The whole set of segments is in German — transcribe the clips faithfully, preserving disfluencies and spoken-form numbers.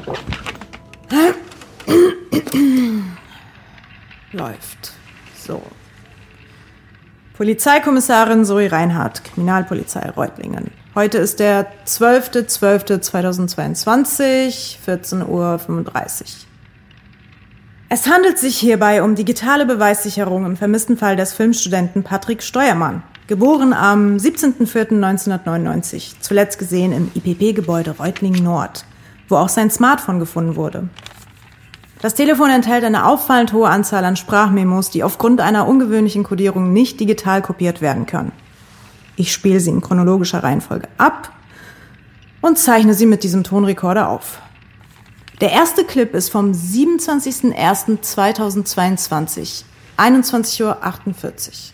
Läuft. So. Polizeikommissarin Zoe Reinhardt, Kriminalpolizei Reutlingen. Heute ist der zwölfter zwölfter zweitausendzweiundzwanzig, vierzehn Uhr fünfunddreißig. Es handelt sich hierbei um digitale Beweissicherung im vermissten Fall des Filmstudenten Patrick Steuermann, geboren am siebzehnten vierten neunzehnhundertneunundneunzig, zuletzt gesehen im I P P-Gebäude Reutlingen Nord, wo auch sein Smartphone gefunden wurde. Das Telefon enthält eine auffallend hohe Anzahl an Sprachmemos, die aufgrund einer ungewöhnlichen Kodierung nicht digital kopiert werden können. Ich spiele sie in chronologischer Reihenfolge ab und zeichne sie mit diesem Tonrekorder auf. Der erste Clip ist vom siebenundzwanzigsten ersten zweitausendzweiundzwanzig, einundzwanzig Uhr achtundvierzig.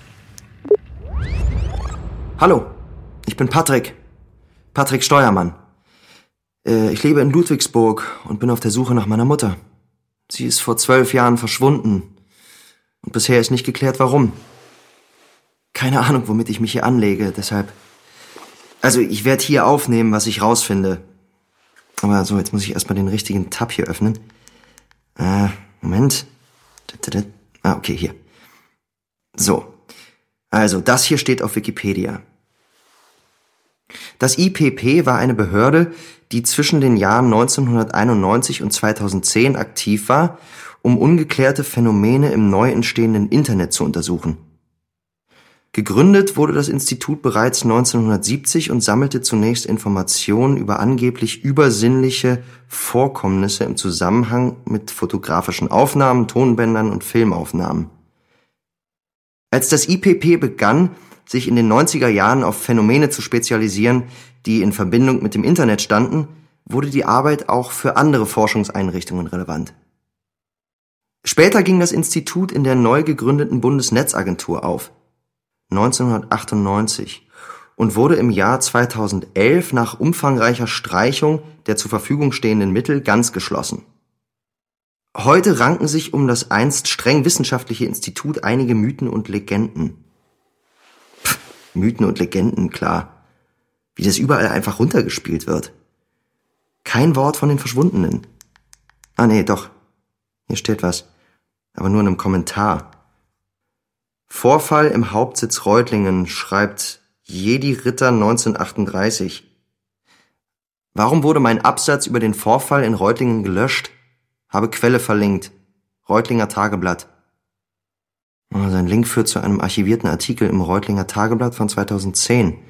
Hallo, ich bin Patrick. Patrick Steuermann. Äh, ich lebe in Ludwigsburg und bin auf der Suche nach meiner Mutter. Sie ist vor zwölf Jahren verschwunden. Und bisher ist nicht geklärt, warum. Keine Ahnung, womit ich mich hier anlege, deshalb... Also, ich werde hier aufnehmen, was ich rausfinde. Aber so, jetzt muss ich erstmal den richtigen Tab hier öffnen. Äh, Moment. Ah, okay, hier. So. Also, das hier steht auf Wikipedia. Das I P P war eine Behörde, die zwischen den Jahren neunzehnhunderteinundneunzig und zweitausendzehn aktiv war, um ungeklärte Phänomene im neu entstehenden Internet zu untersuchen. Gegründet wurde das Institut bereits neunzehnhundertsiebzig und sammelte zunächst Informationen über angeblich übersinnliche Vorkommnisse im Zusammenhang mit fotografischen Aufnahmen, Tonbändern und Filmaufnahmen. Als das I P P begann, sich in den neunziger Jahren auf Phänomene zu spezialisieren, die in Verbindung mit dem Internet standen, wurde die Arbeit auch für andere Forschungseinrichtungen relevant. Später ging das Institut in der neu gegründeten Bundesnetzagentur auf, neunzehnhundertachtundneunzig, und wurde im Jahr zweitausendelf nach umfangreicher Streichung der zur Verfügung stehenden Mittel ganz geschlossen. Heute ranken sich um das einst streng wissenschaftliche Institut einige Mythen und Legenden. Pff, Mythen und Legenden, klar. Wie das überall einfach runtergespielt wird. Kein Wort von den Verschwundenen. Ah nee, doch. Hier steht was. Aber nur in einem Kommentar. Vorfall im Hauptsitz Reutlingen, schreibt Jedi Ritter neunzehnhundertachtunddreißig. Warum wurde mein Absatz über den Vorfall in Reutlingen gelöscht? Habe Quelle verlinkt. Reutlinger Tageblatt. Sein Link führt zu einem archivierten Artikel im Reutlinger Tageblatt von zweitausendzehn.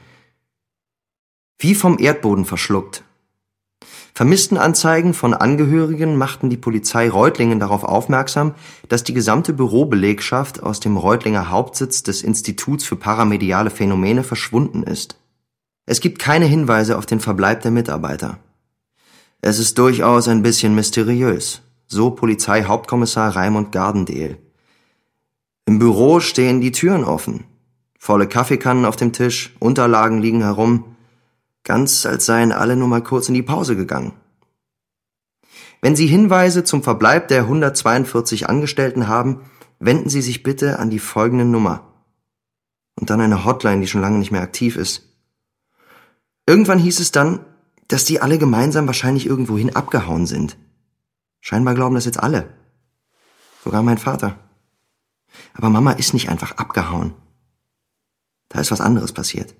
Wie vom Erdboden verschluckt. Vermisstenanzeigen von Angehörigen machten die Polizei Reutlingen darauf aufmerksam, dass die gesamte Bürobelegschaft aus dem Reutlinger Hauptsitz des Instituts für paramediale Phänomene verschwunden ist. Es gibt keine Hinweise auf den Verbleib der Mitarbeiter. Es ist durchaus ein bisschen mysteriös, so Polizeihauptkommissar Raimund Gardendehl. Im Büro stehen die Türen offen, volle Kaffeekannen auf dem Tisch, Unterlagen liegen herum, ganz als seien alle nur mal kurz in die Pause gegangen. Wenn Sie Hinweise zum Verbleib der hundertzweiundvierzig Angestellten haben, wenden Sie sich bitte an die folgende Nummer. Und dann eine Hotline, die schon lange nicht mehr aktiv ist. Irgendwann hieß es dann, dass die alle gemeinsam wahrscheinlich irgendwohin abgehauen sind. Scheinbar glauben das jetzt alle. Sogar mein Vater. Aber Mama ist nicht einfach abgehauen. Da ist was anderes passiert.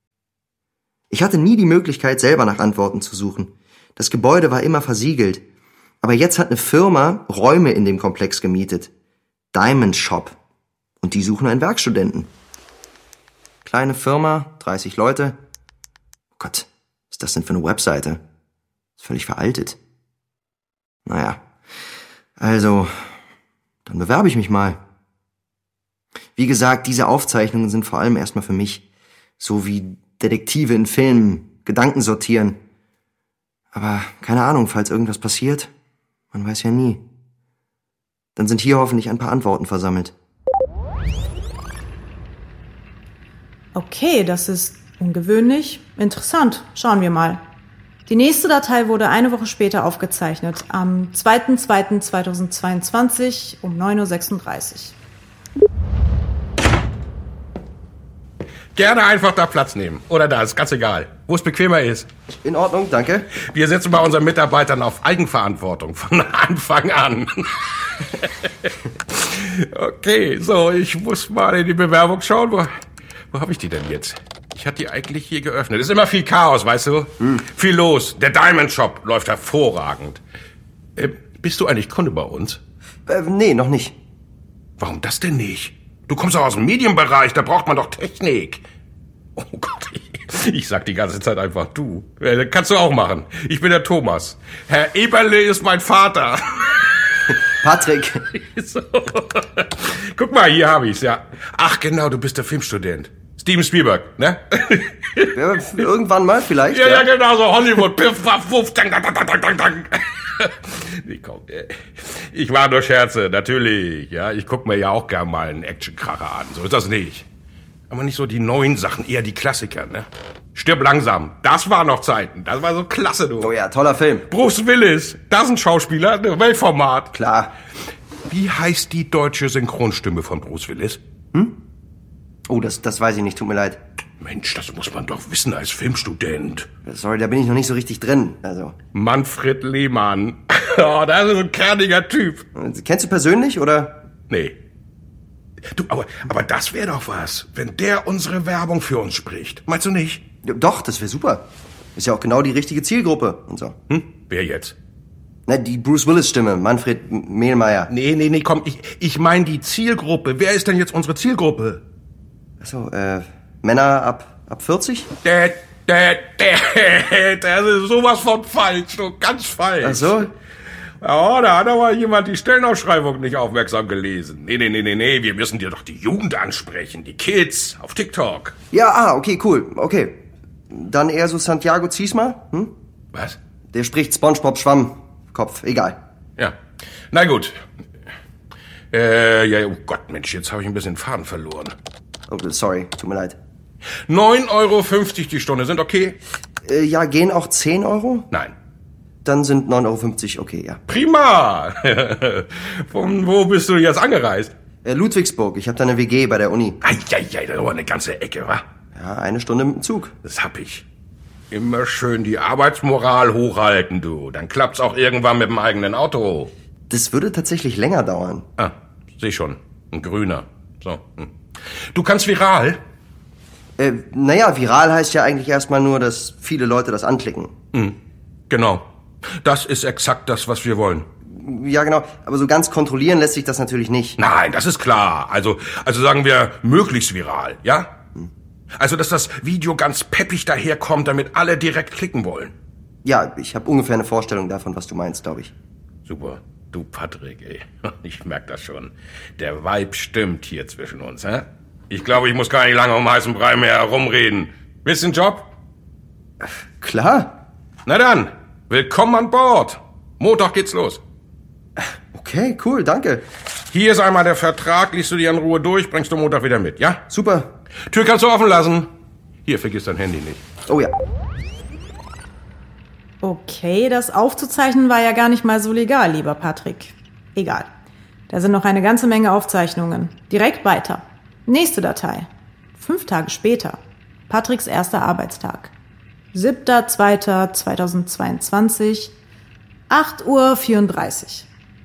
Ich hatte nie die Möglichkeit, selber nach Antworten zu suchen. Das Gebäude war immer versiegelt. Aber jetzt hat eine Firma Räume in dem Komplex gemietet. Diamond Shop. Und die suchen einen Werkstudenten. Kleine Firma, dreißig Leute. Oh Gott, was ist das denn für eine Webseite? Ist völlig veraltet. Naja, also, dann bewerbe ich mich mal. Wie gesagt, diese Aufzeichnungen sind vor allem erstmal für mich, so wie Detektive in Filmen, Gedanken sortieren. Aber keine Ahnung, falls irgendwas passiert, man weiß ja nie. Dann sind hier hoffentlich ein paar Antworten versammelt. Okay, das ist ungewöhnlich. Interessant. Schauen wir mal. Die nächste Datei wurde eine Woche später aufgezeichnet, am zweiter zweiter zweitausendzweiundzwanzig um neun Uhr sechsunddreißig. Gerne einfach da Platz nehmen. Oder da, ist ganz egal. Wo es bequemer ist. In Ordnung, danke. Wir setzen bei unseren Mitarbeitern auf Eigenverantwortung von Anfang an. Okay, so, ich muss mal in die Bewerbung schauen. Wo, wo habe ich die denn jetzt? Ich hatte die eigentlich hier geöffnet. Ist immer viel Chaos, weißt du? Hm. Viel los. Der Diamond Shop läuft hervorragend. Äh, bist du eigentlich Kunde bei uns? Äh, nee, noch nicht. Warum das denn nicht? Du kommst doch aus dem Medienbereich, da braucht man doch Technik. Oh Gott, ich, ich sag die ganze Zeit einfach du. Äh, kannst du auch machen. Ich bin der Thomas. Herr Eberle ist mein Vater. Patrick. So. Guck mal, hier habe ich's, ja. Ach genau, du bist der Filmstudent. Steven Spielberg, ne? Ja, irgendwann mal vielleicht. Ja, ja, ja, genau, so Hollywood. Piff, paff, wuff, dang, dang, dang, dang, dang, dang. Nee, komm, ich war nur Scherze, natürlich. Ja, ich guck mir ja auch gern mal einen Actionkracher an. So ist das nicht. Aber nicht so die neuen Sachen, eher die Klassiker, ne? Stirb langsam. Das war noch Zeiten. Das war so klasse, du. Oh ja, toller Film. Bruce Willis. Das ist ein Schauspieler, ne? Weltformat. Klar. Wie heißt die deutsche Synchronstimme von Bruce Willis? Hm? Oh, das, das weiß ich nicht, tut mir leid. Mensch, das muss man doch wissen als Filmstudent. Sorry, da bin ich noch nicht so richtig drin, also. Manfred Lehmann. Oh, das ist ein kerniger Typ. Kennst du persönlich, oder? Nee. Du, aber, aber das wäre doch was, wenn der unsere Werbung für uns spricht. Meinst du nicht? Ja, doch, das wäre super. Ist ja auch genau die richtige Zielgruppe und so. Hm? Wer jetzt? Na, die Bruce Willis Stimme, Manfred Mehlmeier. Nee, nee, nee, komm, ich, ich meine die Zielgruppe. Wer ist denn jetzt unsere Zielgruppe? Achso, äh, Männer ab, ab vierzig? Dä, dä, dä, das ist sowas von falsch, so ganz falsch. Ach so? Ja, da hat aber jemand die Stellenausschreibung nicht aufmerksam gelesen. Nee, nee, nee, nee, nee, wir müssen dir doch die Jugend ansprechen, die Kids auf TikTok. Ja, ah, okay, cool, okay. Dann eher so Santiago Ziesma, hm? Was? Der spricht SpongeBob Schwammkopf, egal. Ja, na gut. Äh, ja, oh Gott, Mensch, jetzt habe ich ein bisschen Faden verloren. Oh, sorry, tut mir leid. neun Euro fünfzig die Stunde, sind okay? Äh, ja, gehen auch zehn Euro? Nein. Dann sind neun Euro fünfzig okay, ja. Prima! Von wo bist du jetzt angereist? Äh, Ludwigsburg, ich habe da eine W G bei der Uni. Eieiei, das war eine ganze Ecke, wa? Ja, eine Stunde mit dem Zug. Das hab ich. Immer schön die Arbeitsmoral hochhalten, du. Dann klappt's auch irgendwann mit dem eigenen Auto. Das würde tatsächlich länger dauern. Ah, seh schon. Ein grüner. So. Hm. Du kannst viral? Äh, naja, viral heißt ja eigentlich erstmal nur, dass viele Leute das anklicken. Hm. Genau. Das ist exakt das, was wir wollen. Ja, genau. Aber so ganz kontrollieren lässt sich das natürlich nicht. Nein, das ist klar. Also, also sagen wir, möglichst viral, ja? Hm. Also, dass das Video ganz peppig daherkommt, damit alle direkt klicken wollen. Ja, ich habe ungefähr eine Vorstellung davon, was du meinst, glaube ich. Super. Du, Patrick, ey. Ich merk das schon. Der Vibe stimmt hier zwischen uns, hä? Ich glaube, ich muss gar nicht lange um heißen Brei mehr herumreden. Willst du einen Job? Klar. Na dann, willkommen an Bord. Montag geht's los. Okay, cool, danke. Hier ist einmal der Vertrag, liest du dir in Ruhe durch, bringst du Montag wieder mit, ja? Super. Tür kannst du offen lassen. Hier, vergiss dein Handy nicht. Oh ja. Okay, das aufzuzeichnen war ja gar nicht mal so legal, lieber Patrick. Egal. Da sind noch eine ganze Menge Aufzeichnungen. Direkt weiter. Nächste Datei. Fünf Tage später. Patricks erster Arbeitstag. siebter zweiter zweitausendzweiundzwanzig. acht Uhr vierunddreißig.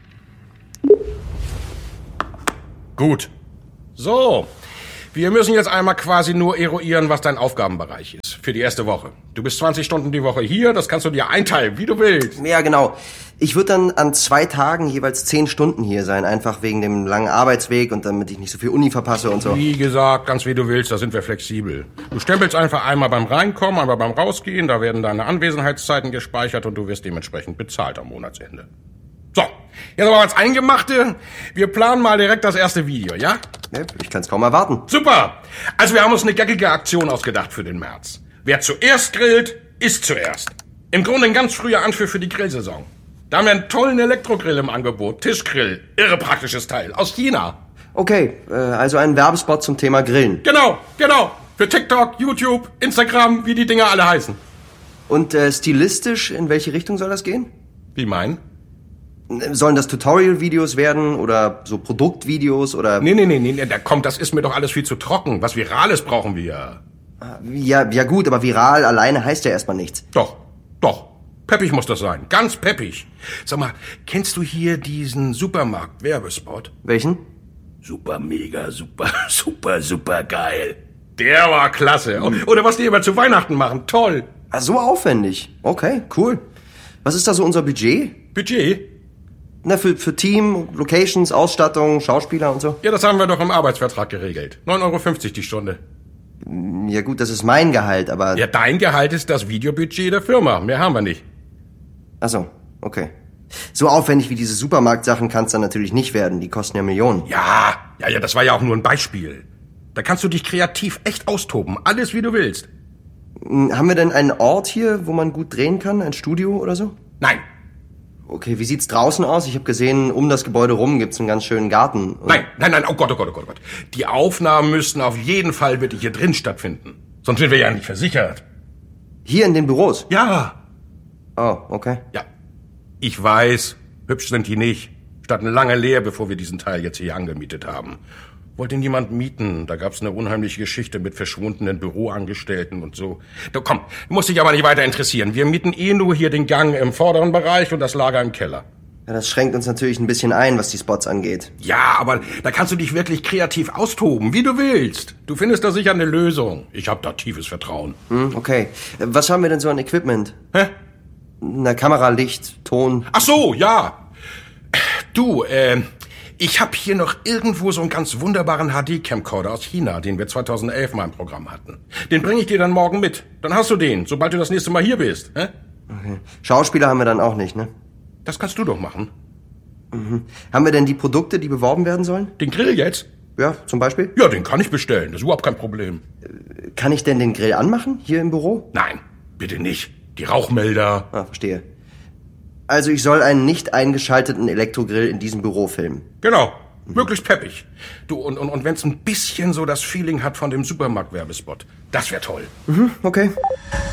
Gut. So. Wir müssen jetzt einmal quasi nur eruieren, was dein Aufgabenbereich ist für die erste Woche. Du bist zwanzig Stunden die Woche hier, das kannst du dir einteilen, wie du willst. Ja, genau. Ich würde dann an zwei Tagen jeweils zehn Stunden hier sein, einfach wegen dem langen Arbeitsweg und damit ich nicht so viel Uni verpasse und so. Wie gesagt, ganz wie du willst, da sind wir flexibel. Du stempelst einfach einmal beim Reinkommen, einmal beim Rausgehen, da werden deine Anwesenheitszeiten gespeichert und du wirst dementsprechend bezahlt am Monatsende. So, jetzt aber als Eingemachte. Wir planen mal direkt das erste Video, ja? Ja, ich kann's kaum erwarten. Super! Also wir haben uns eine geckige Aktion ausgedacht für den März. Wer zuerst grillt, isst zuerst. Im Grunde ein ganz früher Anpfiff für die Grillsaison. Da haben wir einen tollen Elektrogrill im Angebot. Tischgrill. Irre praktisches Teil. Aus China. Okay, äh, also ein Werbespot zum Thema Grillen. Genau, genau. Für TikTok, YouTube, Instagram, wie die Dinger alle heißen. Und äh, stilistisch, in welche Richtung soll das gehen? Wie mein? Sollen das Tutorial-Videos werden oder so Produktvideos oder... Nee, nee, nee, nee, da kommt, das ist mir doch alles viel zu trocken. Was Virales brauchen wir. Ja, ja gut, aber viral alleine heißt ja erstmal nichts. Doch, doch. Peppig muss das sein. Ganz peppig. Sag mal, kennst du hier diesen Supermarkt-Werbespot? Welchen? Super, mega, super, super, super geil. Der war klasse. Oder was die immer zu Weihnachten machen. Toll. Ah, so aufwendig. Okay, cool. Was ist da so unser Budget? Budget? Na, für, für Team, Locations, Ausstattung, Schauspieler und so? Ja, das haben wir doch im Arbeitsvertrag geregelt. neun Euro fünfzig die Stunde. Ja gut, das ist mein Gehalt, aber... Ja, dein Gehalt ist das Videobudget der Firma. Mehr haben wir nicht. Ach so, okay. So aufwendig wie diese Supermarktsachen kann es dann natürlich nicht werden. Die kosten ja Millionen. Ja, ja, ja, das war ja auch nur ein Beispiel. Da kannst du dich kreativ echt austoben. Alles, wie du willst. Haben wir denn einen Ort hier, wo man gut drehen kann? Ein Studio oder so? Nein. Okay, wie sieht's draußen aus? Ich habe gesehen, um das Gebäude rum gibt's einen ganz schönen Garten. Nein, nein, nein, oh Gott, oh Gott, oh Gott, oh Gott. Die Aufnahmen müssten auf jeden Fall bitte hier drin stattfinden. Sonst sind wir ja nicht versichert. Hier in den Büros? Ja. Oh, okay. Ja. Ich weiß, hübsch sind die nicht. Standen lange leer, bevor wir diesen Teil jetzt hier angemietet haben. Wollte niemand mieten. Da gab's eine unheimliche Geschichte mit verschwundenen Büroangestellten und so. Du, komm, muss dich aber nicht weiter interessieren. Wir mieten eh nur hier den Gang im vorderen Bereich und das Lager im Keller. Ja, das schränkt uns natürlich ein bisschen ein, was die Spots angeht. Ja, aber da kannst du dich wirklich kreativ austoben, wie du willst. Du findest da sicher eine Lösung. Ich habe da tiefes Vertrauen. Hm, okay. Was haben wir denn so an Equipment? Hä? Na, Kamera, Licht, Ton. Ach so, ja. Du, äh, ich habe hier noch irgendwo so einen ganz wunderbaren H D-Camcorder aus China, den wir zweitausendelf mal im Programm hatten. Den bringe ich dir dann morgen mit. Dann hast du den, sobald du das nächste Mal hier bist. Hä? Okay. Schauspieler haben wir dann auch nicht, ne? Das kannst du doch machen. Mhm. Haben wir denn die Produkte, die beworben werden sollen? Den Grill jetzt? Ja, zum Beispiel? Ja, den kann ich bestellen. Das ist überhaupt kein Problem. Kann ich denn den Grill anmachen, hier im Büro? Nein, bitte nicht. Die Rauchmelder. Ah, verstehe. Also ich soll einen nicht eingeschalteten Elektrogrill in diesem Büro filmen? Genau. Möglichst peppig. Du, und, und, und wenn es ein bisschen so das Feeling hat von dem Supermarkt-Werbespot. Das wäre toll. Mhm, okay.